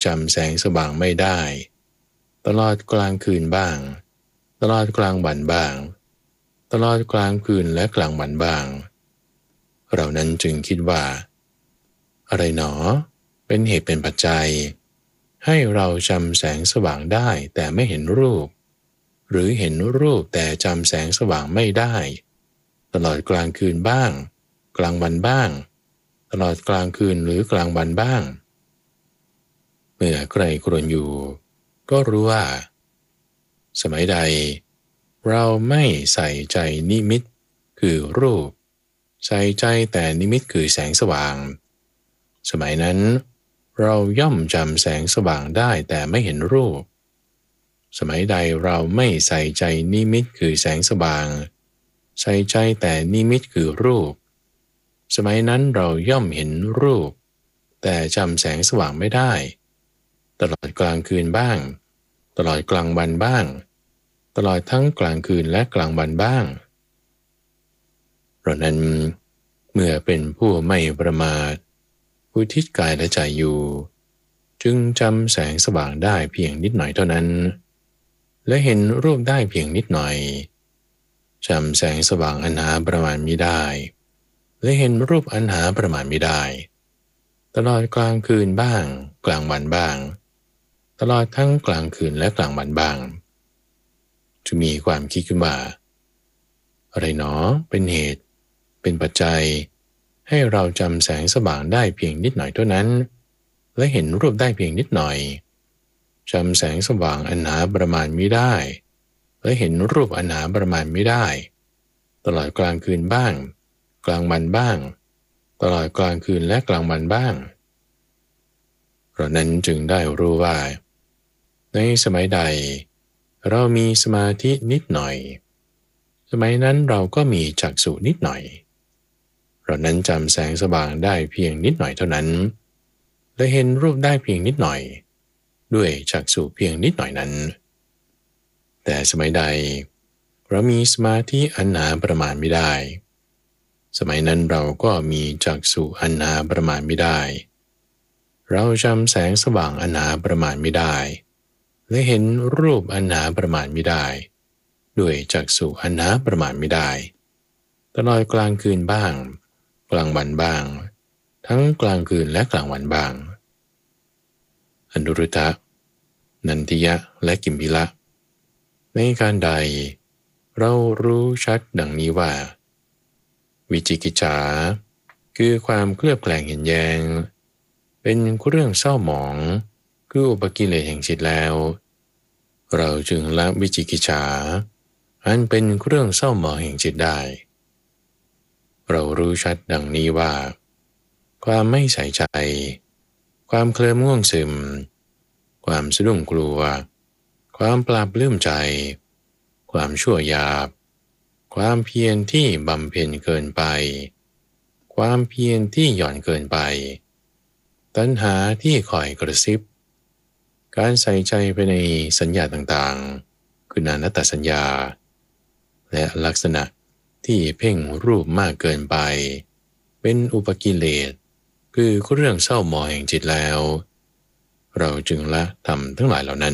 จำแสงสว่างไม่ได้ตลอดกลางคืนบ้างตลอดกลางวันบ้างตลอดกลางคืนและกลางวันบ้างเรานั้นจึงคิดว่าอะไรหนอเป็นเหตุเป็นปัจจัยให้เราจำแสงสว่างได้แต่ไม่เห็นรูปหรือเห็นรูปแต่จำแสงสว่างไม่ได้ตลอดกลางคืนบ้างกลางวันบ้างตลอดกลางคืนหรือกลางวันบ้างเมื่อใครครวญอยู่ก็รู้ว่าสมัยใดเราไม่ใส่ใจนิมิตคือรูปใส่ใจแต่นิมิตคือแสงสว่างสมัยนั้นเราย่อมจำแสงสว่างได้แต่ไม่เห็นรูปสมัยใดเราไม่ใส่ใจนิมิตคือแสงสว่างใส่ใจแต่นิมิตคือรูปสมัยนั้นเราย่อมเห็นรูปแต่จำแสงสว่างไม่ได้ตลอดกลางคืนบ้างตลอดกลางวันบ้างตลอดทั้งกลางคืนและกลางวันบ้างเพราะนั้นเมื่อเป็นผู้ไม่ประมาทอุทิศกายและใจอยู่จึงจำแสงสว่างได้เพียงนิดหน่อยเท่านั้นและเห็นรูปได้เพียงนิดหน่อยจำแสงสว่างอันหาประมาณมิได้และเห็นรูปอันหาประมาณมิได้ตลอดกลางคืนบ้างกลางวันบ้างตลอดทั้งกลางคืนและกลางวันบ้างจะมีความคิดขึ้นว่าอะไรหนอเป็นเหตุเป็นปัจจัยให้เราจำแสงสว่างได้เพียงนิดหน่อยเท่านั้นและเห็นรูปได้เพียงนิดหน่อยจำแสงสว่างอันหาประมาณมิได้และเห็นรูปอันหาประมาณมิได้ตลอดกลางคืนบ้างกลางวันบ้างตลอดกลางคืนและกลางวันบ้างเพราะนั้นจึงได้รู้ว่าในสมัยใดเรามีสมาธินิดหน่อยสมัยนั้นเราก็มีจักษุนิดหน่อยเพราะนั้นจำแสงสว่างได้เพียงนิดหน่อยเท่านั้นและเห็นรูปได้เพียงนิดหน่อยด้วยจักษุเพียงนิดหน่อยนั้นแต่สมัยใดเรามีสมาธิอันหนาประมาณไม่ได้สมัยนั้นเราก็มีจักษุอันหนาประมาณไม่ได้เราจำแสงสว่างอันหนาประมาณไม่ได้และเห็นรูปอันหนาประมาณไม่ได้ด้วยจักษุอันหนาประมาณไม่ได้ตลอดกลางคืนบ้างกลางวันบ้างทั้งกลางคืนและกลางวันบ้างอนุรุทธะนันทิยะและกิมพิละในการใดเรารู้ชัดดังนี้ว่าวิจิกิจฉาคือความเคลือบแคลงเห็นแย้งเป็นเรื่องเศร้าหมองคืออุปกิเลสแห่งจิตแล้วเราจึงละวิจิกิจฉาอันเป็นเรื่องเศร้าหมองแห่งจิตได้เรารู้ชัดดังนี้ว่าความไม่ใส่ใจความเคลิ้มง่วงซึมความสะดุ้งกลัวความปราบปลื้มใจความชั่วหยาบความเพียรที่บำเพ็ญเกินไปความเพียรที่หย่อนเกินไปตัณหาที่คอยกระซิบการใส่ใจไปในสัญญาต่างๆคืออนัตตสัญญาและลักษณะที่เพ่งรูปมากเกินไปเป็นอุปกิเลสคือเรื่องเศร้าหมองแห่งจิตแล้วเราจึงละทำทั้งหลายเหล่านั้น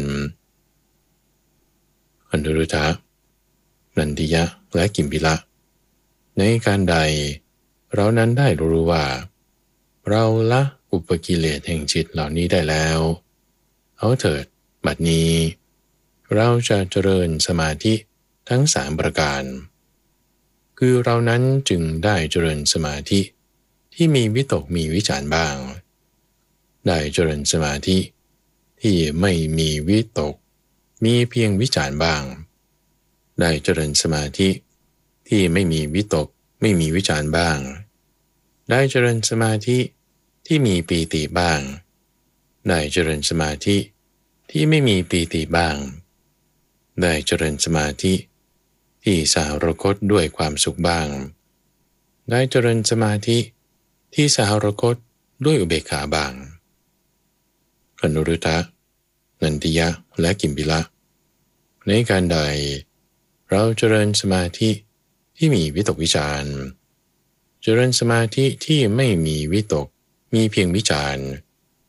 อนุรุทธะนันทิยะและกิมพิละในการใดเรานั้นได้รู้ว่าเราละอุปกิเลสแห่งจิตเหล่านี้ได้แล้วเอาเถิดบัดนี้เราจะเจริญสมาธิทั้งสามประการคือเรานั้นจึงได้เจริญสมาธิที่มีวิตกมีวิจารบ้างได้เจริญสมาธิที่ไม่มีวิตกมีเพียงวิจารบ้างได้เจริญสมาธิที่ไม่มีวิตกไม่มีวิจารบ้างได้เจริญสมาธิที่มีปีติบ้างได้เจริญสมาธิที่ไม่มีปีติบ้างได้เจริญสมาธิที่สหรคตด้วยความสุขบ้างได้เจริญสมาธิที่สหรคตด้วยอุเบกขาบ้างอนุรุทธะนันทิยะและกิมพิละในการใดเราเจริญสมาธิที่มีวิตกวิจารเจริญสมาธิที่ไม่มีวิตกมีเพียงวิจาร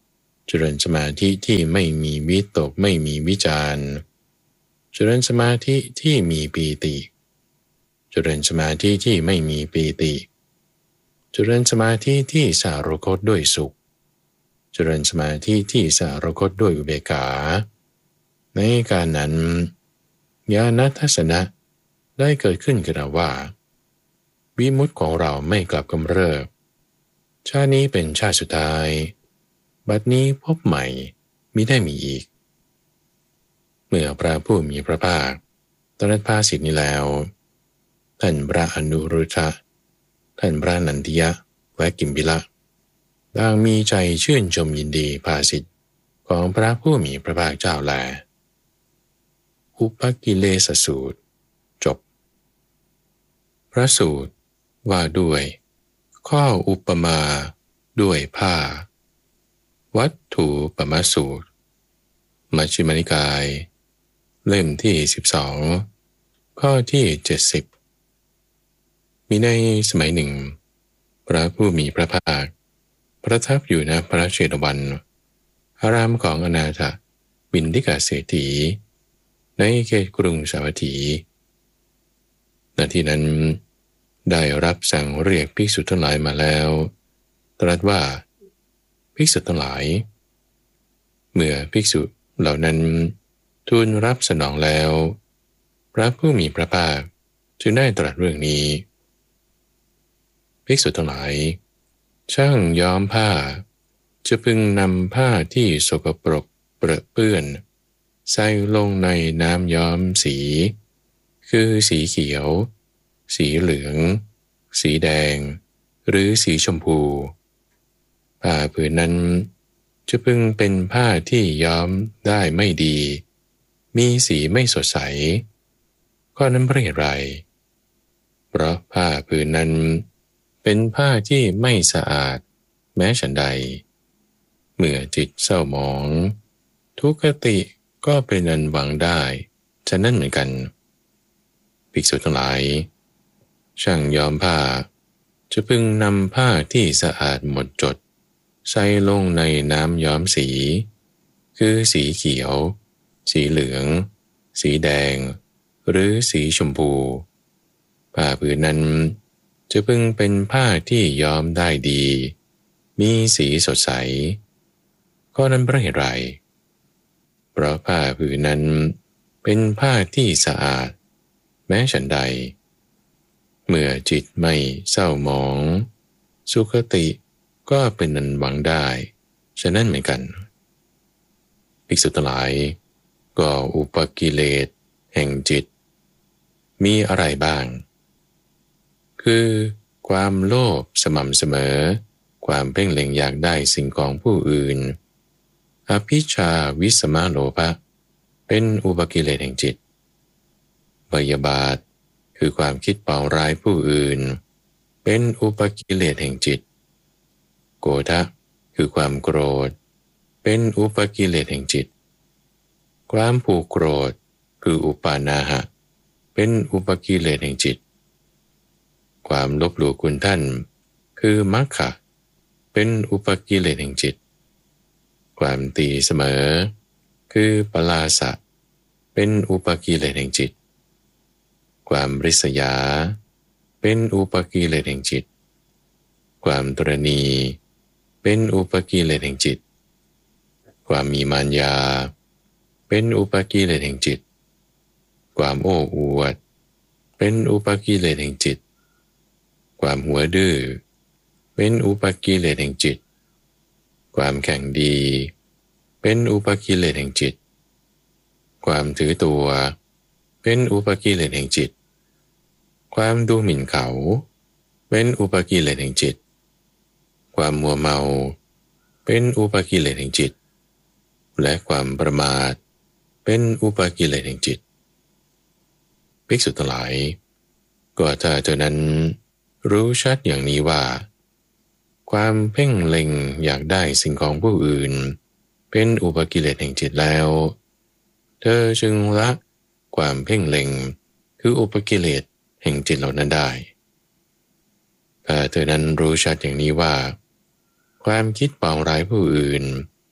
เจริญสมาธิที่ไม่มีวิตกไม่มีวิจารณ์เจริญสมาธิที่มีปีติเจริญสมาธิที่ไม่มีปีติเจริญสมาธิที่สารคตด้วยสุขเจริญสมาธิที่สารคตด้วยอุเบกขาในการนั้นญาณทัศนะได้เกิดขึ้นกับเราว่าวิมุตติของเราไม่กลับกำเริบชาตินี้เป็นชาติสุดท้ายบัดนี้พบใหม่มิได้มีอีกเมื่อพระผู้มีพระภาคตรัสภาษิตนี้แล้วท่านพระอนุรุทธะท่านพระนันทิยะและกิมพิละต่างมีใจชื่นชมยินดีภาษิตของพระผู้มีพระภาคเจ้าแลอุปกิเลสสูตรจบพระสูตรว่าด้วยข้ออุปมาด้วยผ้าวัตถุปมสูตรมัชฌิมานิกายเล่มที่12ข้อที่70มีในสมัยหนึ่งพระผู้มีพระภาคประทับอยู่ณพระเชตวันอารามของอนาถบิณฑิกเศรษฐีในเขตกรุงสาวัตถีณที่นั้นได้รับสั่งเรียกภิกษุทั้งหลายมาแล้วตรัสว่าภิกษุทั้งหลายเมื่อภิกษุเหล่านั้นทูลรับสนองแล้วพระผู้มีพระภาคจึงได้ตรัสเรื่องนี้ภิกษุทั้งหลายช่างย้อมผ้าจะพึงนำผ้าที่สกปรกเปรอะเปื้อนใส่ลงในน้ำย้อมสีคือสีเขียวสีเหลืองสีแดงหรือสีชมพูผ้าผืนนั้นจะพึงเป็นผ้าที่ย้อมได้ไม่ดีมีสีไม่สดใสข้อนั้นเพราะเหตุไรเพราะผ้าผืนนั้นเป็นผ้าที่ไม่สะอาดแม้ฉันใดเมื่อจิตเศร้าหมองทุกขติก็เป็นอันหวังได้ฉะนั้นเหมือนกันภิกษุทั้งหลายช่างย้อมผ้าจะพึงนำผ้าที่สะอาดหมดจดใส่ลงในน้ำย้อมสีคือสีเขียวสีเหลืองสีแดงหรือสีชมพูผ้าผืนนั้นจะพึงเป็นผ้าที่ย้อมได้ดีมีสีสดใสข้อนั้นเพราะเหตุไรเพราะผ้าผืนนั้นเป็นผ้าที่สะอาดแม้ฉันใดเมื่อจิตไม่เศร้าหมองสุขติก็เป็นอันหวังได้ฉะนั้นเหมือนกันภิกษุทั้งหลายก็อุปกิเลสแห่งจิตมีอะไรบ้างคือความโลภสม่ำเสมอความเพ่งเล็งอยากได้สิ่งของผู้อื่นอภิชาวิสมาโลภะเป็นอุปกิเลสแห่งจิตพยาบาทคือความคิดปองร้ายผู้อื่นเป็นอุปกิเลสแห่งจิตโกฏะคือความโกรธเป็นอุปกิเลสแห่งจิตความผูกโกรธคืออุปานาหะเป็นอุปกิเลสแห่งจิตความลบหลู่คุณท่านคือมัคคะเป็นอุปกิเลสแห่งจิตความตีเสมอคือปลาสะเป็นอุปกิเลสแห่งจิตความริษยาเป็นอุปกิเลสแห่งจิตความตรณีเป็นอุปกิเลสแห่งจิตความมีมารยาเป็นอุปกิเลสแห่งจิตความโอ้อวดเป็นอุปกิเลสแห่งจิตความหัวดื้อเป็นอุปกิเลสแห่งจิตความแข่งดีเป็นอุปกิเลสแห่งจิตความถือตัวเป็นอุปกิเลสแห่งจิตความดูหมิ่นเขาเป็นอุปกิเลสแห่งจิตความมัวเมาเป็นอุปกิเลสแห่งจิตและความประมาทเป็นอุปกิเลสแห่งจิตภิกษุทั้งหลายก็ถ้าเธอนั้นรู้ชัดอย่างนี้ว่าความเพ่งเล็งอยากได้สิ่งของผู้อื่นเป็นอุปกิเลสแห่งจิตแล้วเธอจึงละความเพ่งเล็งคืออุปกิเลสแห่งจิตเหล่านั้นได้ถ้าเธอนั้นรู้ชัดอย่างนี้ว่าความคิดปองร้ายผู้อื่น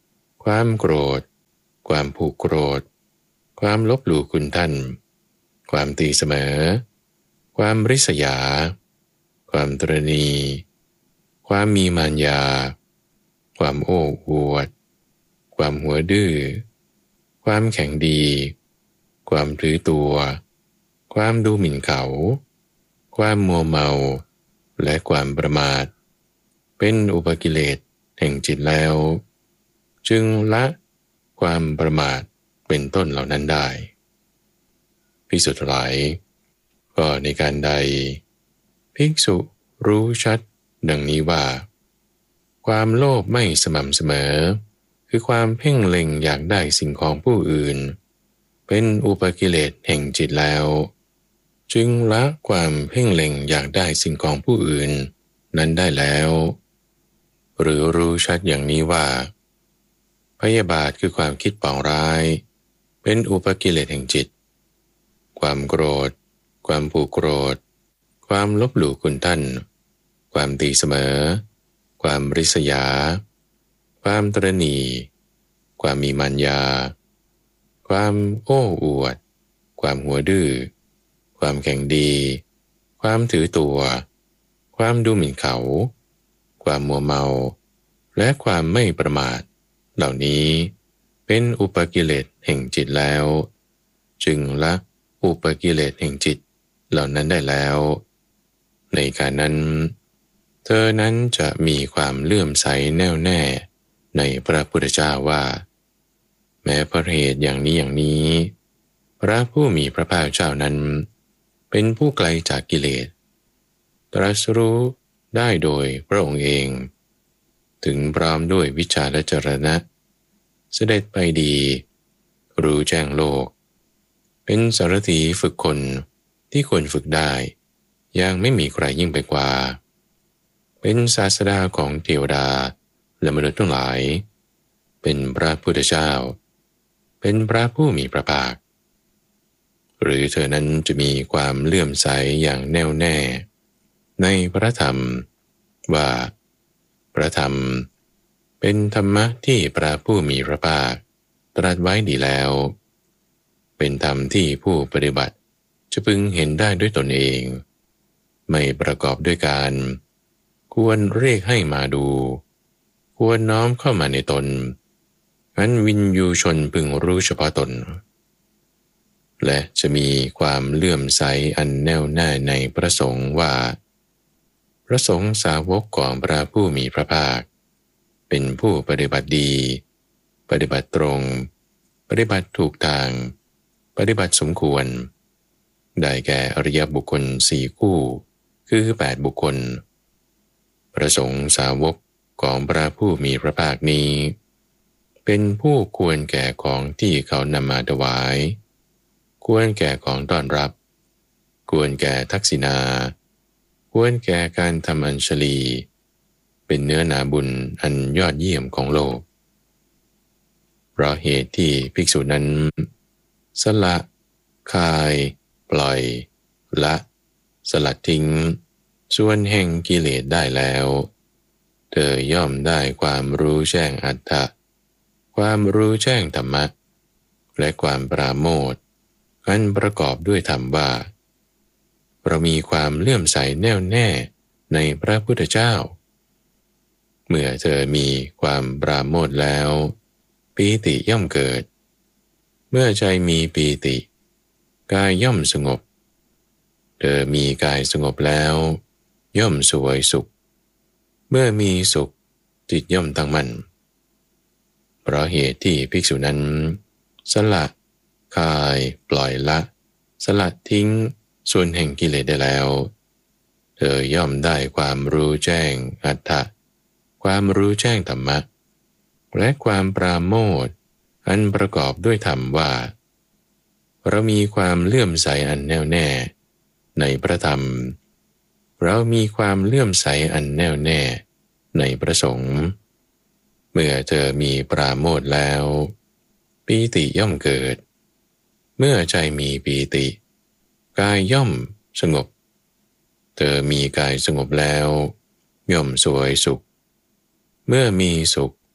ความโกรธความผูกโกรธความลบหลู่คุณท่านความตีเสมอความริษยาความตรณีความมีมารยาความโอ้อวดความหัวดื้อความแข็งดีความถือตัวความดูหมิ่นเขาความมัวเมาและความประมาทเป็นอุปกิเลสแห่งจิตแล้วจึงละความประมาทเป็นต้นเหล่านั้นได้ภิกษุทั้งหลายก็ในการใดภิกษุรู้ชัดดังนี้ว่าความโลภไม่สม่ำเสมอคือความเพ่งเล็งอยากได้สิ่งของผู้อื่นเป็นอุปกิเลสแห่งจิตแล้วจึงละความเพ่งเล็งอยากได้สิ่งของผู้อื่นนั้นได้แล้วหรือรู้ชัดอย่างนี้ว่าพยาบาทคือความคิดปองร้ายเป็นอุปกิเลสแห่งจิตความโกรธความผูกโกรธความลบหลู่คุณท่านความตีเสมอความริษยาความตระหนี่ความมีมารยาความโอ้อวดความหัวดื้อความแข็งดีความถือตัวความดูหมิ่นเขาความมัวเมาและความไม่ประมาทเหล่านี้เป็นอุปกิเลสแห่งจิตแล้วจึงละอุปกิเลสแห่งจิตเหล่านั้นได้แล้วในการนั้นเธอนั้นจะมีความเลื่อมใสแน่วแน่ในพระพุทธเจ้าว่าแม้พระเหตุอย่างนี้อย่างนี้พระผู้มีพระภาคเจ้านั้นเป็นผู้ไกลจากกิเลสตรัสรู้ได้โดยพระองค์เองถึงพร้อมด้วยวิชาและจรณะเสด็จไปดีรู้แจ้งโลกเป็นสารถีฝึกคนที่ควรฝึกได้ยังไม่มีใครยิ่งไปกว่าเป็นศาสดาของเทวดาและมนุษย์ทั้งหลายเป็นพระพุทธเจ้าเป็นพระผู้มีพระภาคหรือเธอนั้นจะมีความเลื่อมใสอย่างแน่วแน่ในพระธรรมว่าพระธรรมเป็นธรรมะที่พระผู้มีพระภาคตรัสไว้ดีแล้วเป็นธรรมที่ผู้ปฏิบัติจะพึงเห็นได้ด้วยตนเองไม่ประกอบด้วยการควรเรียกให้มาดูควรน้อมเข้ามาในตนงั้นวินยูชนพึงรู้เฉพาะตนและจะมีความเลื่อมใสอันแน่วแน่ในพระสงฆ์ว่าพระสงฆ์สาวกของพระผู้มีพระภาคเป็นผู้ปฏิบัติดีปฏิบัติตรงปฏิบัติถูกทางปฏิบัติสมควรได้แก่อริยบุคคล4คู่คือ8บุคคลพระสงฆ์สาวกของพระผู้มีพระภาคนี้เป็นผู้ควรแก่ของที่เขานำมาถวายควรแก่ของต้อนรับควรแก่ทักษิณาควรแก่การทำอัญชลีเป็นเนื้อนาบุญอันยอดเยี่ยมของโลกเพราะเหตุที่ภิกษุนั้นสละคายปล่อยละสลัดทิ้งส่วนแห่งกิเลสได้แล้วเธอย่อมได้ความรู้แจ้งอัตถะความรู้แจ้งธรรมะและความปราโมทย์อันประกอบด้วยธรรมว่าเรามีความเลื่อมใสแน่วแน่ในพระพุทธเจ้าเมื่อเธอมีความปราโมทย์แล้วปีติย่อมเกิดเมื่อใจมีปีติกายย่อมสงบเธอมีกายสงบแล้วย่อมสวยสุขเมื่อมีสุขจิตย่อมตั้งมั่นเพราะเหตุที่ภิกษุนั้นสละคายปล่อยละสลัดทิ้งส่วนแห่งกิเลสได้แล้วเธอย่อมได้ความรู้แจ้งอัตถะความรู้แจ้งธรรมะและความปราโมทย์อันประกอบด้วยธรรมว่าเรามีความเลื่อมใสอันแน่วแน่ในพระธรรมเรามีความเลื่อมใสอันแน่วแน่ในพระสงฆ์เมื่อเธอมีปราโมทย์แล้วปีติย่อมเกิดเมื่อใจมีปีติกายย่อมสงบเธอมีกายสงบแล้วย่อมสวยสุขเมื่อมีสุข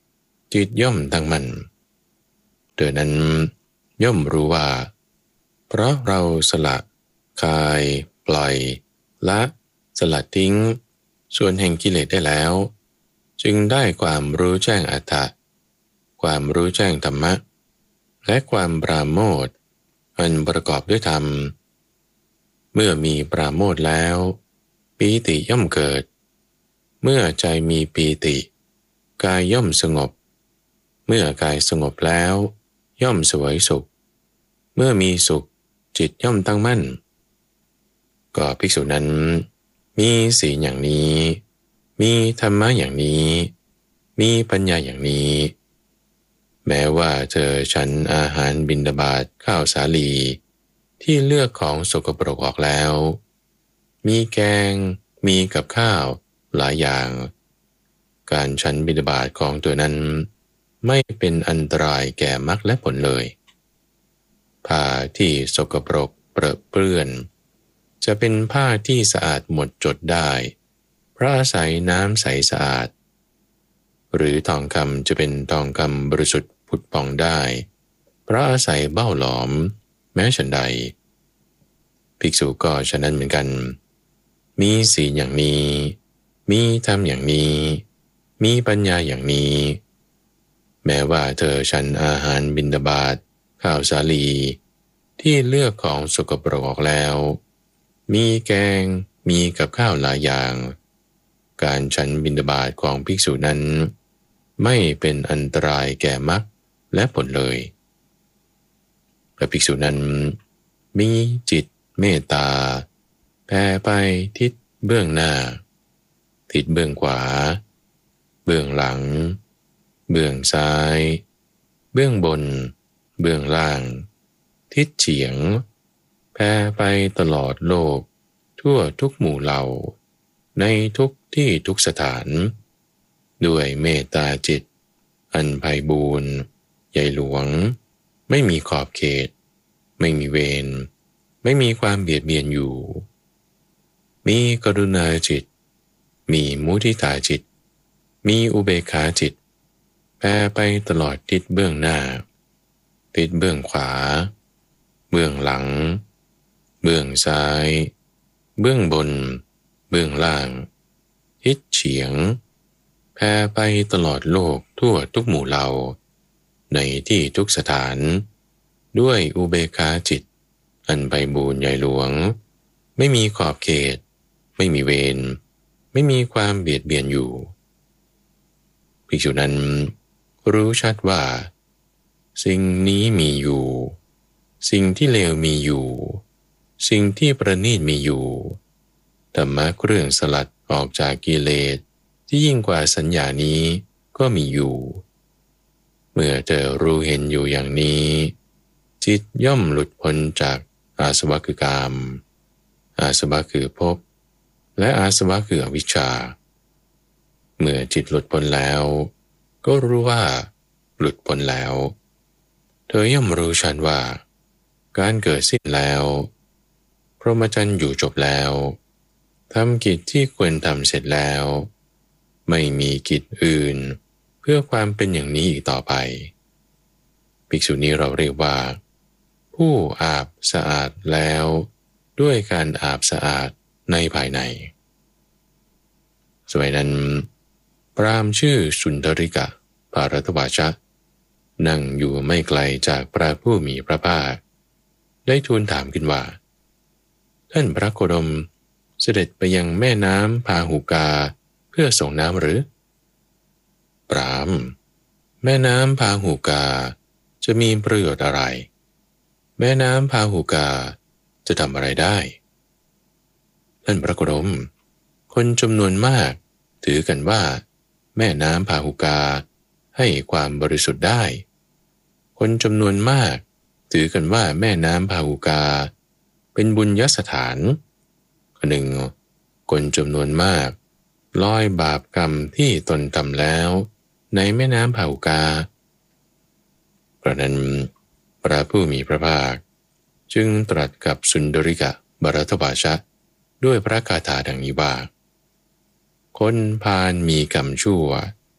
จิตย่อมตั้งมั่นเธอนั้นย่อมรู้ว่าเพราะเราสละคายปล่อยละสลัดทิ้งส่วนแห่งกิเลสได้แล้วจึงได้ความรู้แจ้งอัตถะความรู้แจ้งธรรมะและความปราโมทย์อันประกอบด้วยธรรมเมื่อมีปราโมทย์แล้วปีติย่อมเกิดเมื่อใจมีปีติกายย่อมสงบเมื่อกายสงบแล้วย่อมเสวยสุขเมื่อมีสุขจิตย่อมตั้งมั่นก็ภิกษุนั้นมีศีลอย่างนี้มีธรรมะอย่างนี้มีปัญญาอย่างนี้แม้ว่าเธอฉันอาหารบิณฑบาตข้าวสาลีที่เลือกของสกปรกออกแล้วมีแกงมีกับข้าวหลายอย่างการฉันบิณฑบาตของตัวนั้นไม่เป็นอันตรายแก่มรรคและผลเลยผ้าที่สกปรกเปรอะเปื้อนจะเป็นผ้าที่สะอาดหมดจดได้เพราะอาศัยน้ำใสสะอาดหรือทองคำจะเป็นทองคำบริสุทธิ์ผุดผ่องได้เพราะอาศัยเบ้าหลอมแม้ฉันใดภิกษุก็ฉะนั้นเหมือนกันมีศีลอย่างนี้มีธรรมอย่างนี้มีปัญญาอย่างนี้แม้ว่าเธอฉันอาหารบิณฑบาตข้าวสาลีที่เลือกของสกปรกออกแล้วมีแกงมีกับข้าวหลายอย่างการฉันบิณฑบาตของภิกษุนั้นไม่เป็นอันตรายแก่มรรคและผลเลยและภิกษุนั้นมีจิตเมตตาแผ่ไปทิศเบื้องหน้าทิศเบื้องขวาเบื้องหลังเบื้องซ้ายเบื้องบนเบื้องล่างทิศเฉียงแผ่ไปตลอดโลกทั่วทุกหมู่เหล่าในทุกที่ทุกสถานด้วยเมตตาจิตอันไพบูรณ์ใหญ่หลวงไม่มีขอบเขตไม่มีเวรไม่มีความเบียดเบียนอยู่มีกรุณาจิตมีมุทิตาจิตมีอุเบกขาจิตแผ่ไปตลอดทิศเบื้องหน้าทิศเบื้องขวาเบื้องหลังเบื้องซ้ายเบื้องบนเบื้องล่างทิศเฉียงแผ่ไปตลอดโลกทั่วทุกหมู่เหล่าในที่ทุกสถานด้วยอุเบกขาจิตอันไพบูรณ์ใหญ่หลวงไม่มีขอบเขตไม่มีเวรไม่มีความเบียดเบียนอยู่ภิกษุนั้นรู้ชัดว่าสิ่งนี้มีอยู่สิ่งที่เลวมีอยู่สิ่งที่ประณีตมีอยู่ธรรมะเครื่องสลัดออกจากกิเลสที่ยิ่งกว่าสัญญานี้ก็มีอยู่เมื่อเธอรู้เห็นอยู่อย่างนี้จิตย่อมหลุดพ้นจากอาสวะคือกามอาสวะคือภพและอาสวะคืออวิชชาเมื่อจิตหลุดพ้นแล้วก็รู้ว่าหลุดพ้นแล้วเธอย่อมรู้ชัดว่าการเกิดสิ้นแล้วพรหมจรรย์อยู่จบแล้วทำกิจที่ควรทำเสร็จแล้วไม่มีกิจอื่นเพื่อความเป็นอย่างนี้อีกต่อไปภิกษุนี้เราเรียกว่าผู้อาบสะอาดแล้วด้วยการอาบสะอาดในภายในสมัยนั้นพราหมณ์ชื่อสุนทริกะภารตวาชะนั่งอยู่ไม่ไกลจากพระผู้มีพระภาคได้ทูลถามขึ้นว่าท่านพระโคดมเสด็จไปยังแม่น้ำพาหุกาเพื่อส่งน้ำหรือพราหมณ์แม่น้ำพาหุกาจะมีประโยชน์อะไรแม่น้ำพาหุกาจะทำอะไรได้ท่านพระโคดมคนจำนวนมากถือกันว่าแม่น้ำพาหุกาให้ความบริสุทธิ์ได้คนจำนวนมากถือกันว่าแม่น้ำพาหุกาเป็นบุญยสถานหนึ่งคนจำนวนมากลอยบาปกรรมที่ตนทำแล้วในแม่น้ำพาหุกาเพราะนั้นพระผู้มีพระภาคจึงตรัสกับสุนทริกะภารตวาชะด้วยพระคาถาดังนี้ว่าคนพาลมีกรรมชั่ว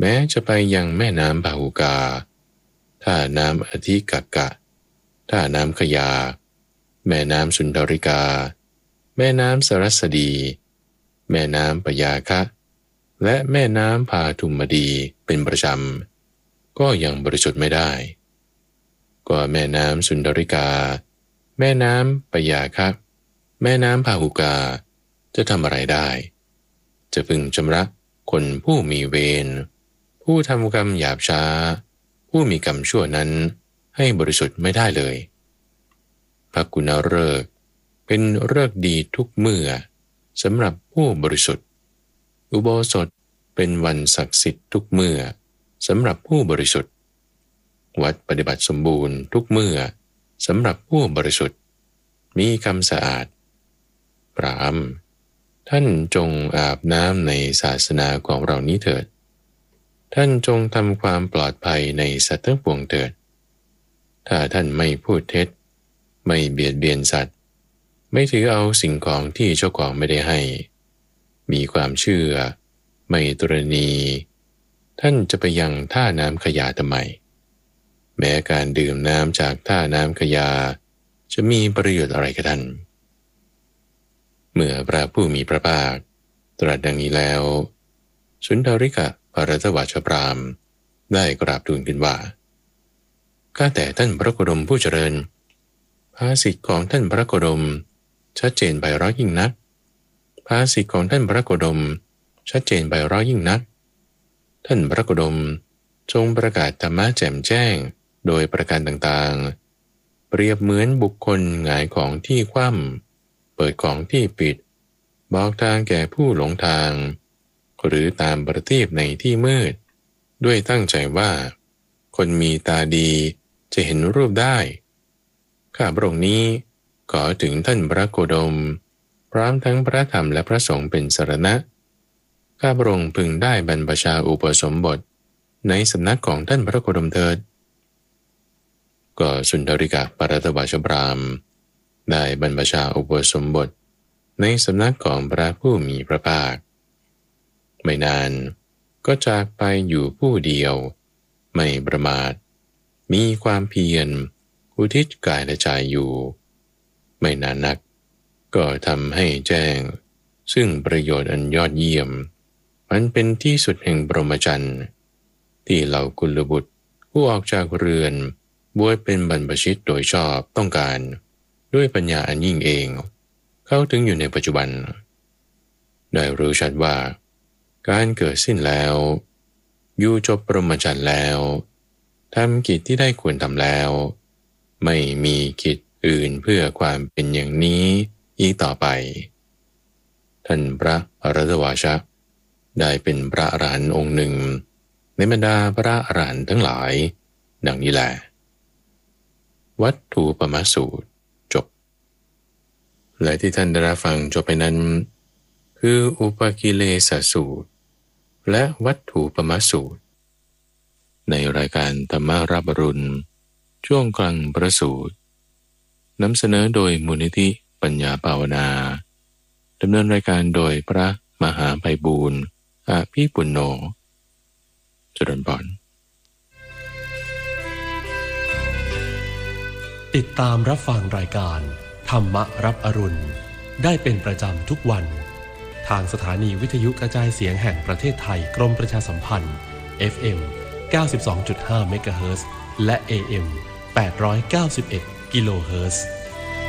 แม้จะไปยังแม่น้ำบาหุกาท่าน้ำอธิกกะท่าน้ำขยาแม่น้ำสุนทริกาแม่น้ำสรัสดีแม่น้ำปยาคะและแม่น้ำพาทุมมดีเป็นประจำก็ยังบริสุทธิ์ไม่ได้ก็แม่น้ำสุนทริกาแม่น้ำปยาคะแม่น้ำพาหุกาจะทำอะไรได้จะพึงชำระคนผู้มีเวรผู้ทำกรรมหยาบช้าผู้มีกรรมชั่วนั้นให้บริสุทธิ์ไม่ได้เลยภกุณฤกษ์เป็นฤกษ์ดีทุกเมื่อสำหรับผู้บริสุทธิ์อุโบสถเป็นวันศักดิ์สิทธิ์ทุกเมื่อสำหรับผู้บริสุทธิ์วัดปฏิบัติสมบูรณ์ทุกเมื่อสำหรับผู้บริสุทธิ์มีคำสะอาดพรามท่านจงอาบน้ำในศาสนาของเรานี้เถิดท่านจงทำความปลอดภัยในสัตว์ทั้งปวงเถิดถ้าท่านไม่พูดเท็จไม่เบียดเบียนสัตว์ไม่ถือเอาสิ่งของที่เจ้าของไม่ได้ให้มีความเชื่อไม่ตรณีท่านจะไปยังท่าน้ำขยาทำไมแม้การดื่มน้ำจากท่าน้ำขยาจะมีประโยชน์อะไรกับท่านเมื่อพระผู้มีพระภาคตรัสดังนี้แล้วสุนทริกะปรตวัชพรามได้กราบทูลขึ้นว่าข้าแต่ท่านพระโคดมผู้เจริญภาษิตของท่านพระโคดมชัดเจนไพเราะยิ่งนักภาษิตของท่านพระโคดมชัดเจนไพเราะยิ่งนักท่านพระโคดมทรงประกาศธรรมะแจ่มแจ้งโดยประการต่างๆเปรียบเหมือนบุคคลหงายของที่คว่ำเปิดของที่ปิดบอกทางแก่ผู้หลงทางหรือตามประทีปในที่มืดด้วยตั้งใจว่าคนมีตาดีจะเห็นรูปได้ข้าพระองค์นี้ขอถึงท่านพระโคดมพร้อมทั้งพระธรรมและพระสงฆ์เป็นสรณะข้าพระองค์พึงได้บรรพชาอุปสมบทในสำนักของท่านพระโคดมเถิดก็สุนทริกะปรตวัชพรามได้บรรพชาอุปสมบทในสำนักของพระผู้มีพระภาคไม่นานก็จากไปอยู่ผู้เดียวไม่ประมาทมีความเพียรอุทิศกายและใจอยู่ไม่นานนักก็ทำให้แจ้งซึ่งประโยชน์อันยอดเยี่ยมมันเป็นที่สุดแห่งพรหมจรรย์ที่เหล่ากุลบุตรผู้ออกจากเรือนบวชเป็นบรรพชิตโดยชอบต้องการด้วยปัญญาอันยิ่งเองเข้าถึงอยู่ในปัจจุบันได้รู้ชัดว่าการเกิดสิ้นแล้วอยู่จบพรหมจรรย์แล้วทำกิจที่ได้ควรทำแล้วไม่มีกิจอื่นเพื่อความเป็นอย่างนี้อีกต่อไปท่านพระอรหันตวาชะได้เป็นพระอรหันต์องค์หนึ่งในบรรดาพระอรหันต์ทั้งหลายดังนี้แหละวัตถุปมสูตรจบและที่ท่านได้รับฟังจบไปนั้นคืออุปกิเลสสูตรและวัตถุปมสูตรในรายการธรรมารับอรุณช่วงกลางประสูตรนำเสนอโดยมูลนิธิปัญญาภาวนาดำเนินรายการโดยพระมหาไพบูลย์อภิปุณโญเจริญพรติดตามรับฟังรายการธรรมรับอรุณได้เป็นประจำทุกวันทางสถานีวิทยุกระจายเสียงแห่งประเทศไทยกรมประชาสัมพันธ์ FM 92.5 เมกะเฮิรตซ์และ AM 891 กิโลเฮิรตซ์